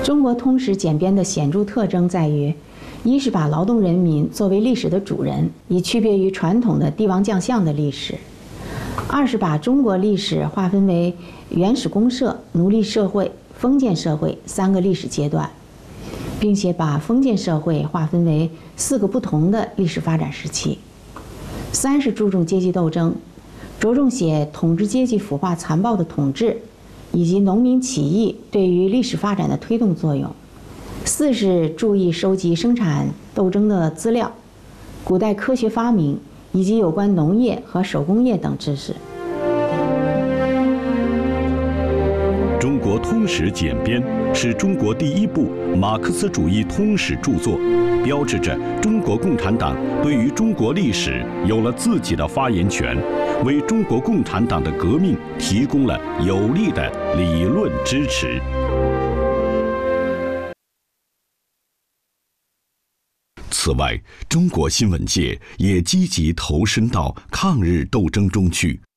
中国通史简编的显著特征在于，一是把劳动人民作为历史的主人，以区别于传统的帝王将相的历史；二是把中国历史划分为原始公社、奴隶社会、封建社会三个历史阶段，并且把封建社会划分为4个不同的历史发展时期；三是注重阶级斗争，着重写统治阶级腐化残暴的统治，以及农民起义对于历史发展的推动作用；四是注意收集生产斗争的资料、古代科学发明以及有关农业和手工业等知识。 中国通史简编是中国第一部马克思主义通史著作，标志着中国共产党对于中国历史有了自己的发言权，为中国共产党的革命提供了有力的理论支持。此外，中国新闻界也积极投身到抗日斗争中去。